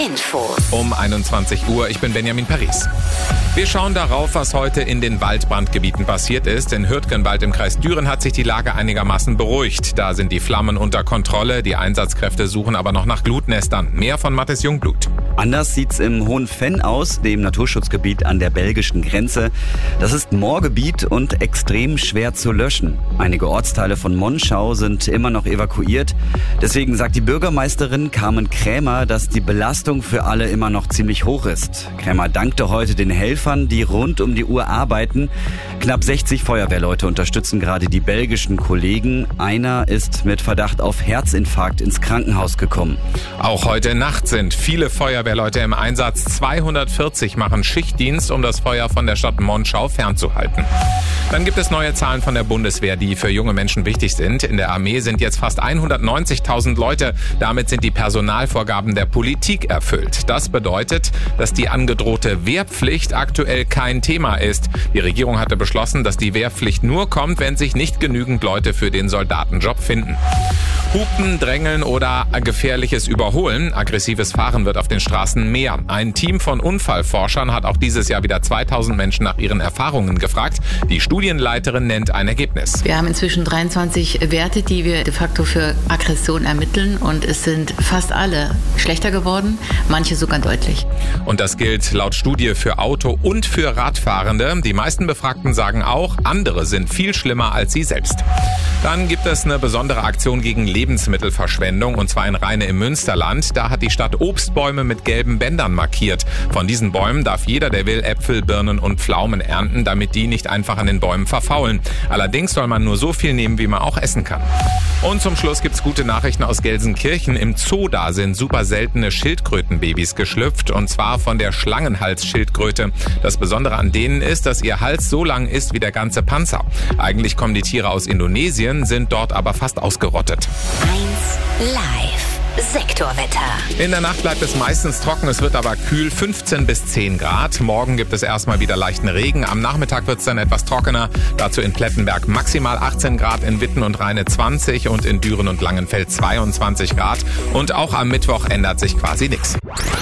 Infos. Um 21 Uhr, ich bin Benjamin Paris. Wir schauen darauf, was heute in den Waldbrandgebieten passiert ist. In Hürtgenwald im Kreis Düren hat sich die Lage einigermaßen beruhigt. Da sind die Flammen unter Kontrolle, die Einsatzkräfte suchen aber noch nach Glutnestern. Mehr von Mathis Jungblut. Anders sieht's im Hohenfenn aus, dem Naturschutzgebiet an der belgischen Grenze. Das ist Moorgebiet und extrem schwer zu löschen. Einige Ortsteile von Monschau sind immer noch evakuiert. Deswegen sagt die Bürgermeisterin Carmen Krämer, dass die Belastung für alle immer noch ziemlich hoch ist. Krämer dankte heute den Helfern, die rund um die Uhr arbeiten. Knapp 60 Feuerwehrleute unterstützen gerade die belgischen Kollegen. Einer ist mit Verdacht auf Herzinfarkt ins Krankenhaus gekommen. Auch heute Nacht sind viele Feuerwehrleute im Einsatz. 240 machen Schichtdienst, um das Feuer von der Stadt Monschau fernzuhalten. Dann gibt es neue Zahlen von der Bundeswehr, die für junge Menschen wichtig sind. In der Armee sind jetzt fast 190.000 Leute. Damit sind die Personalvorgaben der Politik erfüllt. Das bedeutet, dass die angedrohte Wehrpflicht aktuell kein Thema ist. Die Regierung hatte beschlossen, dass die Wehrpflicht nur kommt, wenn sich nicht genügend Leute für den Soldatenjob finden. Hupen, Drängeln oder gefährliches Überholen. Aggressives Fahren wird auf den Straßen mehr. Ein Team von Unfallforschern hat auch dieses Jahr wieder 2000 Menschen nach ihren Erfahrungen gefragt. Die Studienleiterin nennt ein Ergebnis. Wir haben inzwischen 23 Werte, die wir de facto für Aggression ermitteln, und es sind fast alle schlechter geworden, manche sogar deutlich. Und das gilt laut Studie für Auto- und für Radfahrende. Die meisten Befragten sagen auch, andere sind viel schlimmer als sie selbst. Dann gibt es eine besondere Aktion gegen Lebensmittelverschwendung, und zwar in Rheine im Münsterland. Da hat die Stadt Obstbäume mit gelben Bändern markiert. Von diesen Bäumen darf jeder, der will, Äpfel, Birnen und Pflaumen ernten, damit die nicht einfach an den Bäumen verfaulen. Allerdings soll man nur so viel nehmen, wie man auch essen kann. Und zum Schluss gibt's gute Nachrichten aus Gelsenkirchen. Im Zoo da sind super seltene Schildkrötenbabys geschlüpft, und zwar von der Schlangenhalsschildkröte. Das Besondere an denen ist, dass ihr Hals so lang ist wie der ganze Panzer. Eigentlich kommen die Tiere aus Indonesien, sind dort aber fast ausgerottet. 1 Live. Sektorwetter. In der Nacht bleibt es meistens trocken, es wird aber kühl, 15 bis 10 Grad. Morgen gibt es erstmal wieder leichten Regen. Am Nachmittag wird es dann etwas trockener. Dazu in Plettenberg maximal 18 Grad, in Witten und Rheine 20 und in Düren und Langenfeld 22 Grad. Und auch am Mittwoch ändert sich quasi nichts.